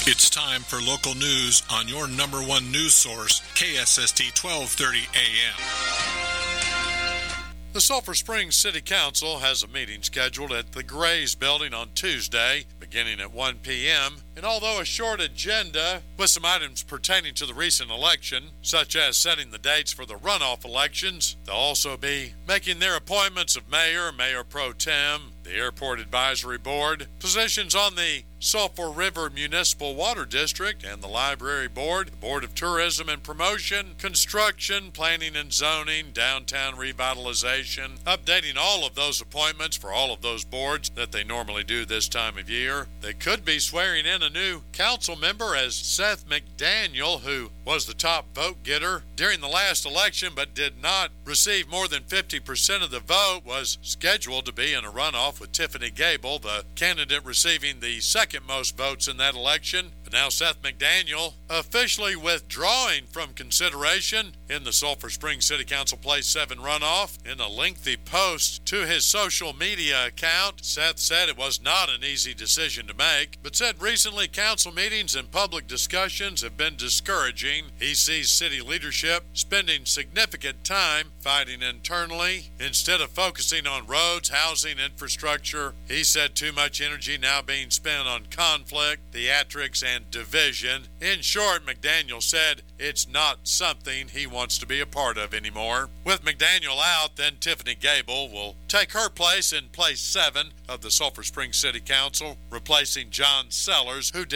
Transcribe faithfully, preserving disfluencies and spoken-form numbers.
It's time for local news on your number one news source, K S S T twelve thirty A M. The Sulphur Springs City Council has a meeting scheduled at the Grays Building on Tuesday, beginning at one p.m., and although a short agenda with some items pertaining to the recent election, such as setting the dates for the runoff elections, they'll also be making their appointments of mayor, mayor pro tem, the Airport Advisory Board, positions on the Sulphur River Municipal Water District and the Library Board, the Board of Tourism and Promotion, Construction, Planning and Zoning, Downtown Revitalization, updating all of those appointments for all of those boards that they normally do this time of year. They could be swearing in a new council member as Seth McDaniel, who was the top vote getter during the last election but did not receive more than fifty percent of the vote, was scheduled to be in a runoff with Tiffany Gable, the candidate receiving the second most votes in that election. But now Seth McDaniel officially withdrawing from consideration in the Sulphur Springs City Council Place seven runoff. In a lengthy post to his social media account, Seth said it was not an easy decision to make, but said recently council meetings and public discussions have been discouraging. He sees city leadership spending significant time fighting internally instead of focusing on roads, housing, infrastructure. He said too much energy now being spent on conflict, theatrics, and division. In short, McDaniel said it's not something he wants to be a part of anymore. With McDaniel out, then Tiffany Gable will take her place in place seven of the Sulphur Springs City Council, replacing John Sellers, who did